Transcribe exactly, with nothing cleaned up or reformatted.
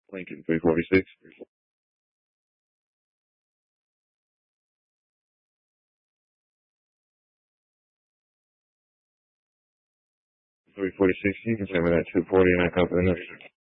Lincoln three forty-six. three forty-six, you can send me that two forty and I copy the number.